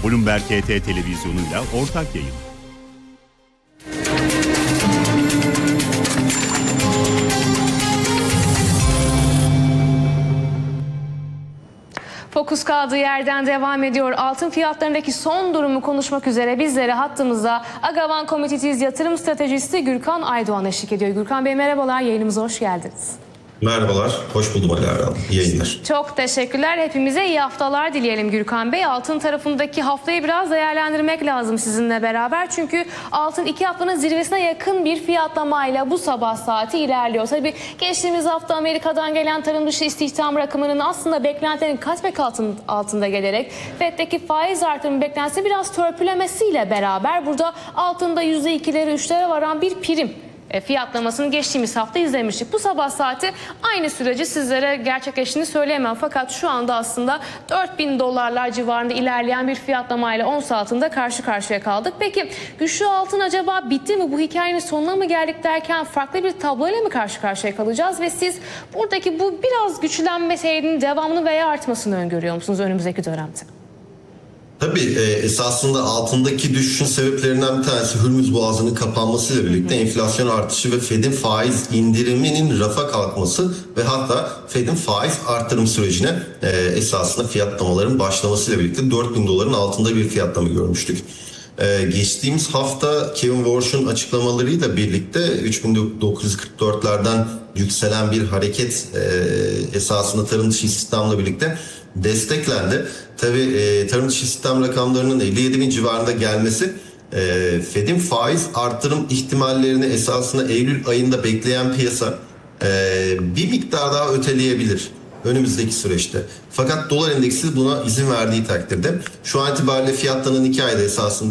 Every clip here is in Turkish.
Bloomberg HT televizyonuyla ortak yayın. Fokus kaldığı yerden devam ediyor. Altın fiyatlarındaki son durumu konuşmak üzere bizlere hattımızda Agavan Commodities yatırım stratejisti Gürkan Aydoğan eşlik ediyor. Gürkan Bey merhabalar, yayınımıza hoş geldiniz. Merhabalar, hoş buldum Ali Aral. İyi yayınlar. Çok teşekkürler. Hepimize iyi haftalar dileyelim Gürkan Bey. Altın tarafındaki haftayı biraz değerlendirmek lazım sizinle beraber. Çünkü altın 2 haftanın zirvesine yakın bir fiyatlamayla bu sabah saati ilerliyor. Tabii geçtiğimiz hafta Amerika'dan gelen tarım dışı istihdam rakamının aslında beklentilerin kat be kat altında gelerek FED'deki faiz artırımı beklentisi biraz törpülemesiyle beraber burada altında %2'leri 3'lere varan bir prim fiyatlamasını geçtiğimiz hafta izlemiştik. Bu sabah saati aynı süreci sizlere gerçekleştiğini söyleyemem. Fakat şu anda aslında 4.000 dolarlar civarında ilerleyen bir fiyatlamayla ons altında karşı karşıya kaldık. Peki güçlü altın acaba bitti mi? Bu hikayenin sonuna mı geldik derken farklı bir tabloyla mı karşı karşıya kalacağız? Ve siz buradaki bu biraz güçlenme seyrinin devamını veya artmasını öngörüyor musunuz önümüzdeki dönemde? Tabii esasında altındaki düşüşün sebeplerinden bir tanesi Hürmüz Boğazı'nın kapanmasıyla birlikte enflasyon artışı ve Fed'in faiz indiriminin rafa kalkması ve hatta Fed'in faiz artırım sürecine esasında fiyatlamaların başlamasıyla birlikte 4.000 doların altında bir fiyatlama görmüştük. Geçtiğimiz hafta Kevin Warsh'un açıklamalarıyla birlikte 3.944'lerden yükselen bir hareket esasında tarım dışı istihdamla birlikte desteklendi. Tabii tarım dışı istihdam rakamlarının 57.000 civarında gelmesi Fed'in faiz artırım ihtimallerini esasında Eylül ayında bekleyen piyasa bir miktar daha öteleyebilir önümüzdeki süreçte. Fakat dolar endeksi buna izin verdiği takdirde şu an itibariyle fiyatlanan 2 ayda esasında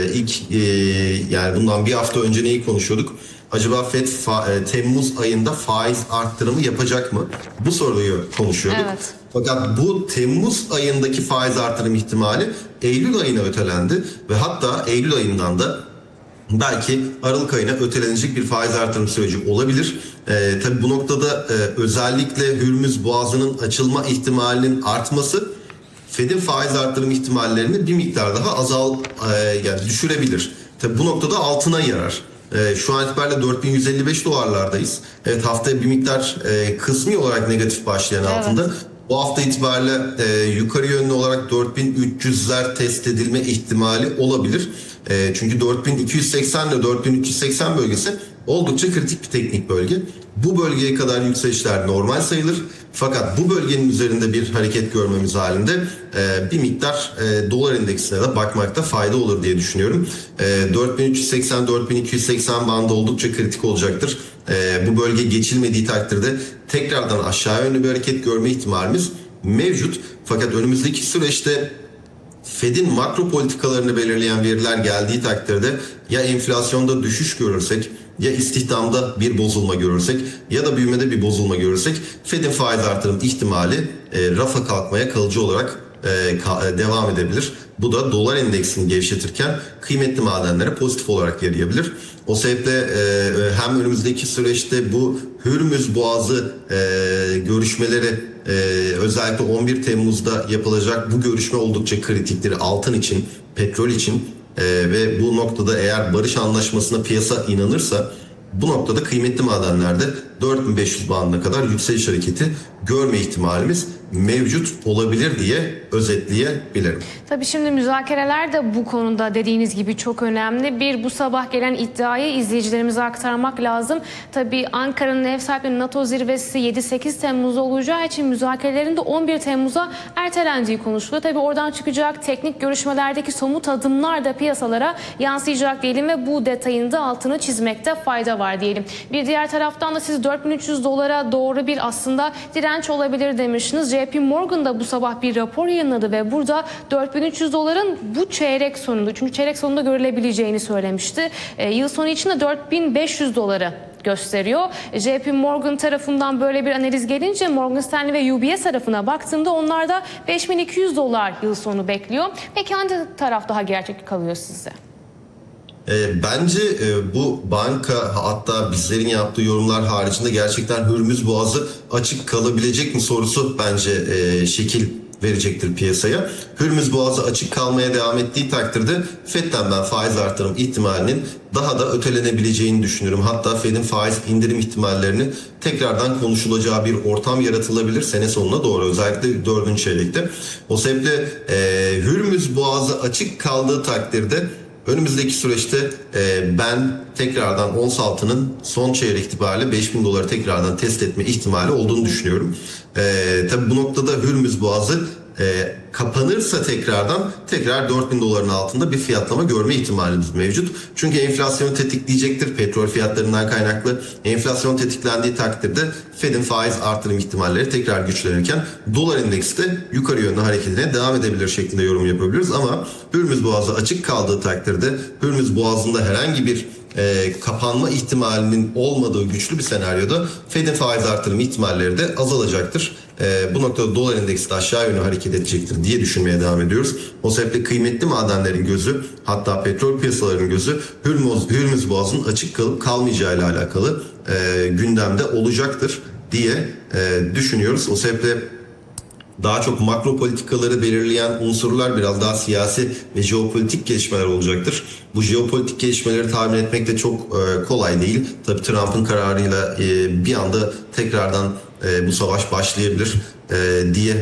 yani bundan bir hafta önce neyi konuşuyorduk? Acaba Fed Temmuz ayında faiz arttırımı yapacak mı? Bu soruyu konuşuyorduk. Evet. Fakat bu Temmuz ayındaki faiz artırım ihtimali Eylül ayına ötelendi ve hatta Eylül ayından da belki Aralık ayına ötelenecek bir faiz artırım süreci olabilir. Tabii bu noktada özellikle Hürmüz Boğazı'nın açılma ihtimalinin artması Fed'in faiz artırım ihtimallerini bir miktar daha yani düşürebilir. Tabii bu noktada altına yarar. Şu an itibariyle 4.155 dolarlardayız. Evet, haftaya bir miktar kısmi olarak negatif başlayan altında. Evet. Bu hafta itibariyle yukarı yönlü olarak 4.300'ler test edilme ihtimali olabilir. Çünkü 4.280 ile 4.380 bölgesi oldukça kritik bir teknik bölge. Bu bölgeye kadar yükselişler normal sayılır. Fakat bu bölgenin üzerinde bir hareket görmemiz halinde bir miktar dolar endeksine de bakmakta fayda olur diye düşünüyorum. 4.380-4.280 bandı oldukça kritik olacaktır. Bu bölge geçilmediği takdirde tekrardan aşağı yönlü bir hareket görme ihtimalimiz mevcut. Fakat önümüzdeki süreçte Fed'in makro politikalarını belirleyen veriler geldiği takdirde ya enflasyonda düşüş görürsek, ya istihdamda bir bozulma görürsek ya da büyümede bir bozulma görürsek Fed'in faiz artırım ihtimali rafa kalkmaya kalıcı olarak devam edebilir. Bu da dolar endeksini gevşetirken kıymetli madenlere pozitif olarak yarayabilir. O sebeple hem önümüzdeki süreçte bu Hürmüz Boğazı görüşmeleri özellikle 11 Temmuz'da yapılacak bu görüşme oldukça kritiktir altın için, petrol için ve bu noktada eğer barış anlaşmasına piyasa inanırsa bu noktada kıymetli madenlerde 4.500 bandına kadar yükseliş hareketi görme ihtimalimiz mevcut olabilir diye özetleyebilirim. Tabii şimdi müzakereler de bu konuda dediğiniz gibi çok önemli. Bu sabah gelen iddiayı izleyicilerimize aktarmak lazım. Tabii Ankara'nın ev sahipliği NATO zirvesi 7-8 Temmuz'da olacağı için müzakerelerin de 11 Temmuz'a ertelendiği konuşuluyor. Tabii oradan çıkacak teknik görüşmelerdeki somut adımlar da piyasalara yansıyacak diyelim ve bu detayın da altını çizmekte fayda var diyelim. Bir diğer taraftan da siz 4.300 dolara doğru bir aslında direnç olabilir demiştiniz. JP Morgan da bu sabah bir rapor yayınladı ve burada 4.300 doların bu çeyrek sonunda, çünkü çeyrek sonunda görülebileceğini söylemişti. Yıl sonu için de 4.500 doları gösteriyor. JP Morgan tarafından böyle bir analiz gelince Morgan Stanley ve UBS tarafına baktığımda onlar da 5.200 dolar yıl sonu bekliyor. Peki hangi taraf daha gerçek kalıyor sizce? Bence bu banka hatta bizlerin yaptığı yorumlar haricinde gerçekten Hürmüz Boğazı açık kalabilecek mi sorusu bence şekil verecektir piyasaya. Hürmüz Boğazı açık kalmaya devam ettiği takdirde Fed'den ben faiz artırım ihtimalinin daha da ötelenebileceğini düşünüyorum. Hatta Fed'in faiz indirim ihtimallerini tekrardan konuşulacağı bir ortam yaratılabilir sene sonuna doğru, özellikle 4. çeyrekte. O sebeple Hürmüz Boğazı açık kaldığı takdirde önümüzdeki süreçte ben tekrardan ons altının son çeyrek itibariyle 5.000 doları tekrardan test etme ihtimali olduğunu düşünüyorum. Tabii bu noktada Hürmüz Boğazı kapanırsa tekrar 4.000 doların altında bir fiyatlama görme ihtimalimiz mevcut. Çünkü enflasyonu tetikleyecektir. Petrol fiyatlarından kaynaklı enflasyon tetiklendiği takdirde Fed'in faiz artırım ihtimalleri tekrar güçlenirken dolar endeksi de yukarı yönlü hareketine devam edebilir şeklinde yorum yapabiliriz. Ama Hürmüz Boğazı açık kaldığı takdirde Hürmüz Boğazı'nda herhangi bir kapanma ihtimalinin olmadığı güçlü bir senaryoda Fed'in faiz artırım ihtimalleri de azalacaktır. Bu noktada dolar endeksi de aşağı yönlü hareket edecektir diye düşünmeye devam ediyoruz. O sebeple kıymetli madenlerin gözü, hatta petrol piyasalarının gözü Hürmüz Boğazı'nın açık kalıp kalmayacağı ile alakalı gündemde olacaktır diye düşünüyoruz. O sebeple daha çok makro politikaları belirleyen unsurlar biraz daha siyasi ve jeopolitik gelişmeler olacaktır. Bu jeopolitik gelişmeleri tahmin etmek de çok kolay değil. Tabii Trump'ın kararıyla bir anda tekrardan bu savaş başlayabilir diye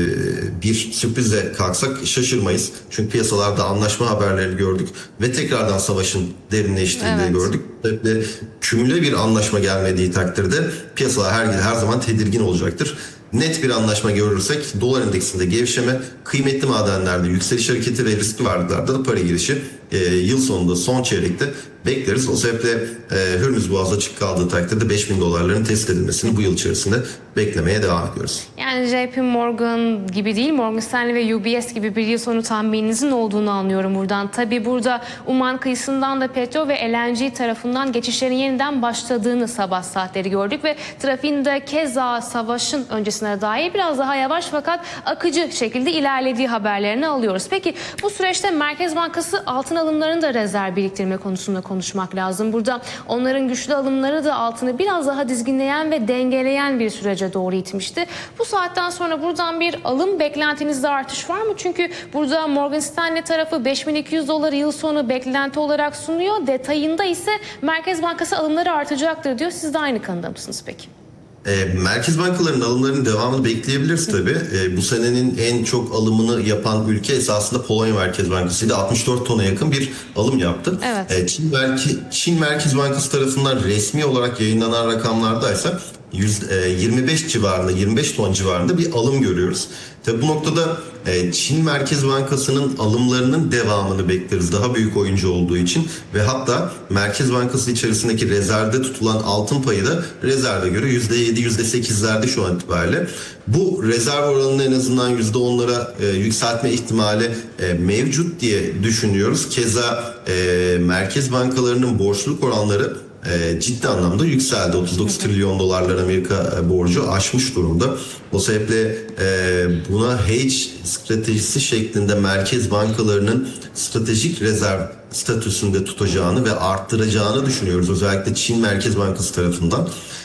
bir sürprizle kalksak şaşırmayız. Çünkü piyasalarda anlaşma haberleri gördük ve tekrardan savaşın derinleştiğini gördük. Ve kümüle bir anlaşma gelmediği takdirde piyasalar her zaman tedirgin olacaktır. Net bir anlaşma görürsek dolar endeksinde gevşeme, kıymetli madenlerde yükseliş hareketi ve riskli varlıklarda da para girişi yıl sonunda son çeyrekte bekleriz. O sebeple Hürmüz Boğazı açık kaldığı takdirde 5.000 dolarların test edilmesini bu yıl içerisinde beklemeye devam ediyoruz. Yani JP Morgan gibi değil, Morgan Stanley ve UBS gibi bir yıl sonu tahmininizin olduğunu anlıyorum buradan. Tabii burada Uman kıyısından da petrol ve LNG tarafından geçişlerin yeniden başladığını sabah saatleri gördük ve trafiğin de keza savaşın öncesine dair biraz daha yavaş fakat akıcı şekilde ilerlediği haberlerini alıyoruz. Peki bu süreçte Merkez Bankası altın alımlarını da rezerv biriktirme konusunda konuşmak lazım. Burada onların güçlü alımları da altını biraz daha dizginleyen ve dengeleyen bir sürece doğru itmişti. Bu saatten sonra buradan bir alım beklentinizde artış var mı? Çünkü burada Morgan Stanley tarafı 5.200 doları yıl sonu beklenti olarak sunuyor. Detayında ise Merkez Bankası alımları artacaktır diyor. Siz de aynı kanıda mısınız peki? Merkez bankalarının alımlarının devamını bekleyebiliriz tabii. Bu senenin en çok alımını yapan ülke esasında Polonya Merkez Bankası ile 64 tona yakın bir alım yaptı. Evet. Çin Merkez Bankası tarafından resmi olarak yayınlanan rakamlardaysa 25 ton civarında bir alım görüyoruz. Tabi bu noktada Çin Merkez Bankası'nın alımlarının devamını bekleriz. Daha büyük oyuncu olduğu için ve hatta Merkez Bankası içerisindeki rezervde tutulan altın payı da rezerve göre %7, %8'lerde şu an itibariyle. Bu rezerv oranını en azından %10'lara yükseltme ihtimali mevcut diye düşünüyoruz. Keza merkez bankalarının borçluluk oranları ciddi anlamda yükseldi. 39 trilyon dolarlar Amerika borcu aşmış durumda. O sebeple buna hedge stratejisi şeklinde merkez bankalarının stratejik rezerv statüsünde tutacağını ve arttıracağını düşünüyoruz. Özellikle Çin Merkez Bankası tarafından.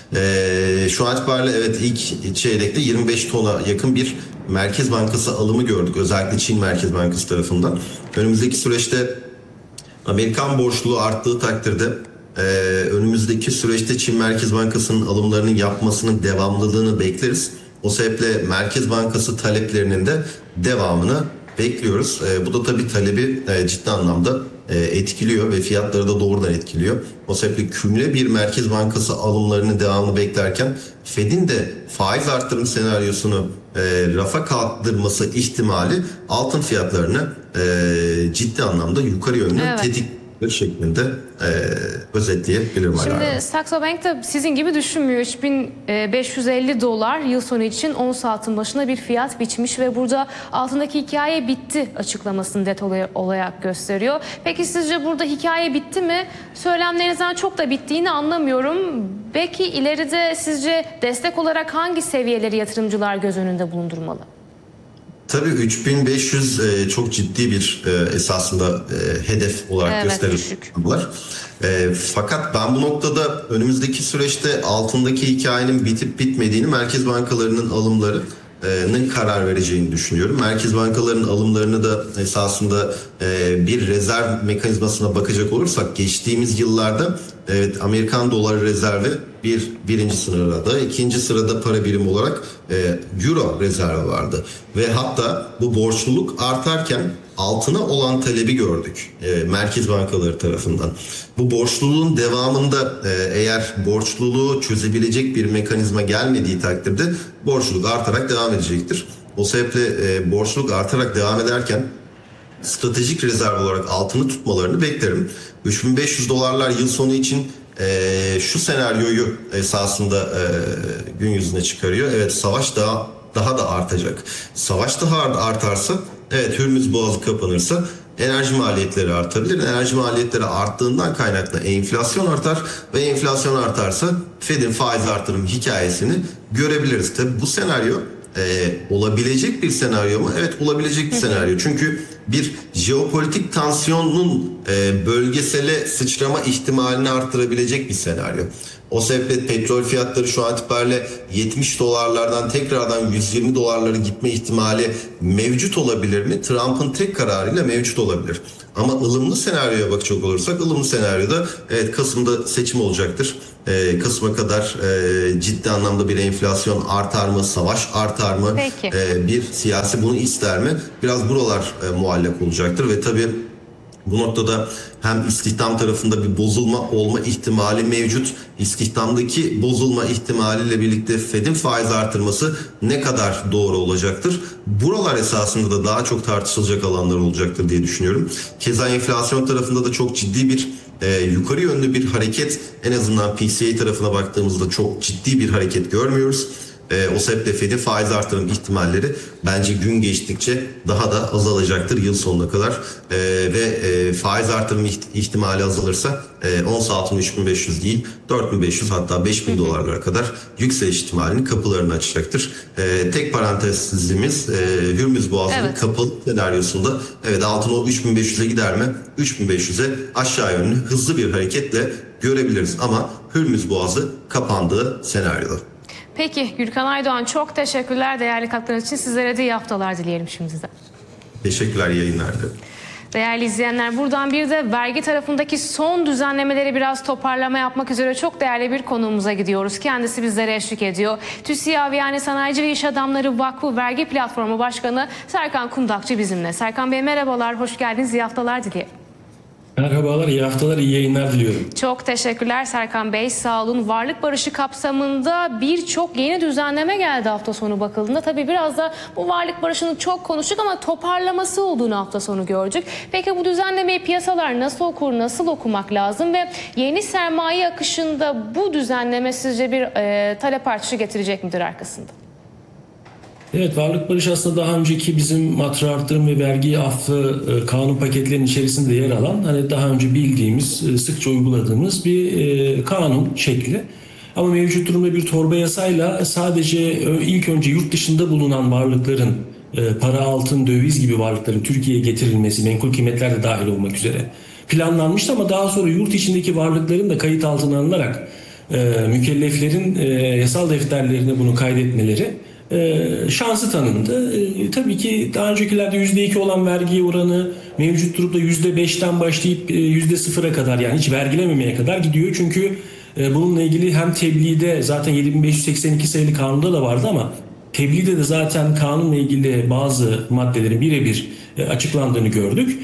Şu an itibariyle evet ilk çeyrekte 25 tona yakın bir Merkez Bankası alımı gördük. Özellikle Çin Merkez Bankası tarafından. Önümüzdeki süreçte Amerikan borçluluğu arttığı takdirde önümüzdeki süreçte Çin Merkez Bankası'nın alımlarının yapmasının devamlılığını bekleriz. O sebeple Merkez Bankası taleplerinin de devamını bekliyoruz. Bu da tabii talebi ciddi anlamda etkiliyor ve fiyatları da doğrudan etkiliyor. O sebeple kümüle bir Merkez Bankası alımlarının devamını beklerken Fed'in de faiz artırım senaryosunu rafa kaldırması ihtimali altın fiyatlarını ciddi anlamda yukarı yönlü tetik şeklinde özetleyebilirim. Şimdi Saxo Bank de sizin gibi düşünmüyor. 3550 dolar yıl sonu için ons altın başına bir fiyat biçmiş ve burada altındaki hikaye bitti açıklamasını net olarak gösteriyor. Peki sizce burada hikaye bitti mi? Söylemlerinizden çok da bittiğini anlamıyorum. Belki ileride sizce destek olarak hangi seviyeleri yatırımcılar göz önünde bulundurmalı? Tabii 3500 çok ciddi bir esasında hedef olarak gösteriyorlar. Fakat ben bu noktada önümüzdeki süreçte altındaki hikayenin bitip bitmediğini Merkez bankalarının alımları karar vereceğini düşünüyorum. Merkez bankalarının alımlarını da esasında bir rezerv mekanizmasına bakacak olursak geçtiğimiz yıllarda evet, Amerikan doları rezervi birinci sırada, ikinci sırada para birimi olarak euro rezervi vardı. Ve hatta bu borçluluk artarken altına olan talebi gördük merkez bankaları tarafından. Bu borçluluğun devamında eğer borçluluğu çözebilecek bir mekanizma gelmediği takdirde borçluluk artarak devam edecektir. O sebeple borçluluk artarak devam ederken stratejik rezerv olarak altını tutmalarını beklerim. 3500 dolarlar yıl sonu için şu senaryoyu esasında gün yüzüne çıkarıyor. Evet, savaş daha da artacak. Savaş daha artarsa, evet, Hürmüz Boğazı kapanırsa enerji maliyetleri artabilir. Enerji maliyetleri arttığından kaynaklı enflasyon artar ve enflasyon artarsa Fed'in faiz artırım hikayesini görebiliriz. Tabii bu senaryo olabilecek bir senaryo mu? Evet, olabilecek bir senaryo. Çünkü bir jeopolitik tansiyonun bölgesele sıçrama ihtimalini arttırabilecek bir senaryo. O sebeple petrol fiyatları şu an itibariyle 70 dolarlardan tekrardan 120 dolarlara gitme ihtimali mevcut olabilir mi? Trump'ın tek kararıyla mevcut olabilir. Ama ılımlı senaryoya bakacak olursak, ılımlı senaryoda evet, Kasım'da seçim olacaktır. Kasım'a kadar ciddi anlamda bir enflasyon artar mı, savaş artar mı, bir siyasi bunu ister mi? Biraz buralar muallak olacaktır ve tabii bu noktada hem istihdam tarafında bir bozulma olma ihtimali mevcut. İstihdamdaki bozulma ihtimaliyle birlikte Fed'in faiz artırması ne kadar doğru olacaktır? Buralar esasında da daha çok tartışılacak alanlar olacaktır diye düşünüyorum. Keza enflasyon tarafında da çok ciddi bir yukarı yönlü bir hareket, en azından PCE tarafına baktığımızda çok ciddi bir hareket görmüyoruz. O sebeple Fed'in faiz artırım ihtimalleri bence gün geçtikçe daha da azalacaktır yıl sonuna kadar. Ve faiz artırım ihtimali azalırsa ons altın 3500 değil 4500 hatta 5000 dolarlara kadar yükseliş ihtimalinin kapılarını açacaktır. Tek parantezimiz Hürmüz Boğazı'nın kapalı senaryosunda evet, altın o 3500'e gider mi? 3500'e aşağı yönlü hızlı bir hareketle görebiliriz ama Hürmüz Boğazı kapandığı senaryoda. Peki Gürkan Aydoğan, çok teşekkürler değerli katkılarınız için. Sizlere de iyi haftalar dileyelim şimdiden. Teşekkürler, yayınlar. Değerli izleyenler, buradan bir de vergi tarafındaki son düzenlemeleri biraz toparlama yapmak üzere çok değerli bir konuğumuza gidiyoruz. Kendisi bizlere eşlik ediyor. TÜSİAD yani Sanayici ve İş Adamları Vakfı Vergi Platformu Başkanı Serkan Kundakçı bizimle. Serkan Bey merhabalar, hoş geldiniz, iyi haftalar dileyelim. Merhabalar, iyi haftalar, iyi yayınlar diliyorum. Çok teşekkürler Serkan Bey, sağ olun. Varlık barışı kapsamında birçok yeni düzenleme geldi hafta sonu bakıldığında. Tabii biraz da bu varlık barışını çok konuştuk ama toparlaması olduğunu hafta sonu gördük. Peki bu düzenlemeyi piyasalar nasıl okur, nasıl okumak lazım ve yeni sermaye akışında bu düzenleme sizce bir talep artışı getirecek midir arkasında? Evet, varlık barışı aslında daha önceki bizim matra artırım ve vergi affı kanun paketlerinin içerisinde yer alan, hani daha önce bildiğimiz, sıkça uyguladığımız bir kanun şekli. Ama mevcut durumda bir torba yasayla sadece ilk önce yurt dışında bulunan varlıkların, para, altın, döviz gibi varlıkların Türkiye'ye getirilmesi, menkul kıymetler de dahil olmak üzere planlanmıştı ama daha sonra yurt içindeki varlıkların da kayıt altına alınarak mükelleflerin yasal defterlerine bunu kaydetmeleri şansı tanındı. Tabii ki daha öncekilerde %2 olan vergi oranı mevcut durumda %5'ten başlayıp %0'a kadar, yani hiç vergilememeye kadar gidiyor. Çünkü bununla ilgili hem tebliğde zaten 7582 sayılı kanunda da vardı ama tebliğde de zaten kanunla ilgili bazı maddelerin birebir açıklandığını gördük.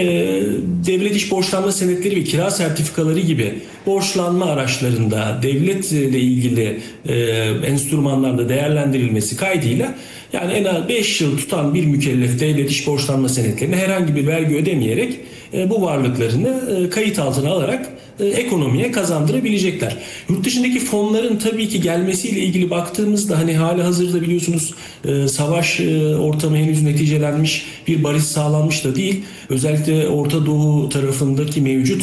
Devlet iş borçlanma senetleri ve kira sertifikaları gibi borçlanma araçlarında devletle ilgili enstrümanlarda değerlendirilmesi kaydıyla, yani en az 5 yıl tutan bir mükellef devlet iş borçlanma senetlerine herhangi bir vergi ödemeyerek bu varlıklarını kayıt altına alarak ekonomiye kazandırabilecekler. Yurt dışındaki fonların tabii ki gelmesiyle ilgili baktığımızda, hani hali hazırda biliyorsunuz savaş ortamı henüz neticelenmiş, bir barış sağlanmış da değil. Özellikle Orta Doğu tarafındaki mevcut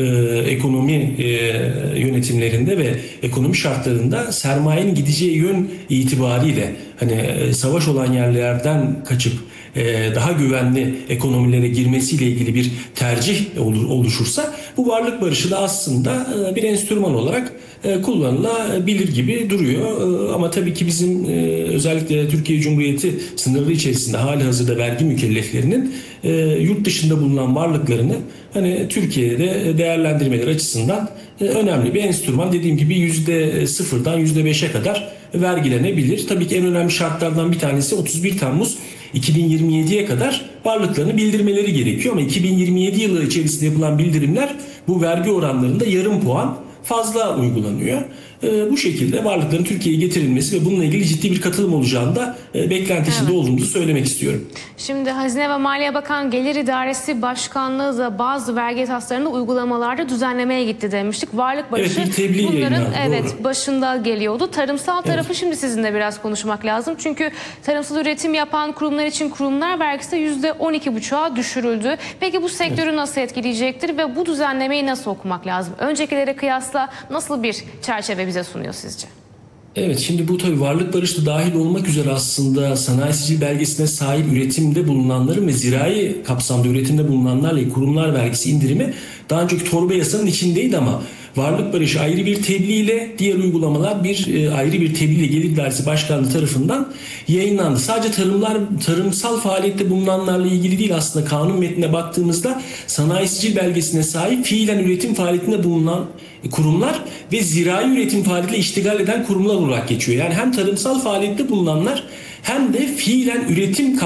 ekonomi yönetimlerinde ve ekonomi şartlarında sermayenin gideceği yön itibariyle, hani savaş olan yerlerden kaçıp daha güvenli ekonomilere girmesiyle ilgili bir tercih oluşursa bu varlık barışı da aslında bir enstrüman olarak kullanılabilir gibi duruyor. Ama tabii ki bizim özellikle Türkiye Cumhuriyeti sınırları içerisinde halihazırda vergi mükelleflerinin yurt dışında bulunan varlıklarını hani Türkiye'de değerlendirmeleri açısından önemli bir enstrüman. Dediğim gibi %0'dan %5'e kadar vergilenebilir. Tabii ki en önemli şartlardan bir tanesi 31 Temmuz 2027'ye kadar varlıklarını bildirmeleri gerekiyor. Ama 2027 yılı içerisinde yapılan bildirimler bu vergi oranlarında yarım puan fazla uygulanıyor. Bu şekilde varlıkların Türkiye'ye getirilmesi ve bununla ilgili ciddi bir katılım olacağını da beklenti içinde olduğumuzu söylemek istiyorum. Şimdi Hazine ve Maliye Bakan Gelir İdaresi Başkanlığı da bazı vergi esaslarında uygulamalarda düzenlemeye gitti demiştik. Varlık barışı bir tebliğ bunların yayınlandı, başında geliyordu. Tarımsal tarafı şimdi sizinle biraz konuşmak lazım. Çünkü tarımsal üretim yapan kurumlar için kurumlar vergisi %12,5'a düşürüldü. Peki bu sektörü nasıl etkileyecektir ve bu düzenlemeyi nasıl okumak lazım? Öncekilere kıyasla nasıl bir çerçeve bize sunuyor sizce? Evet, şimdi bu tabii varlık barışı da dahil olmak üzere aslında sanayi sicil belgesine sahip üretimde bulunanların ve zirai kapsamda üretimde bulunanlarla kurumlar vergisi indirimi daha önceki torba yasanın içindeydi ama varlık barışı ayrı bir tebliğle, diğer uygulamalar ayrı bir tebliğle Gelir İdaresi Başkanlığı tarafından yayınlandı. Sadece tarımsal faaliyette bulunanlarla ilgili değil, aslında kanun metnine baktığımızda sanayi sicil belgesine sahip fiilen üretim faaliyetinde bulunan kurumlar ve zirai üretim faaliyetiyle iştigal eden kurumlar olarak geçiyor. Yani hem tarımsal faaliyette bulunanlar hem de fiilen üretim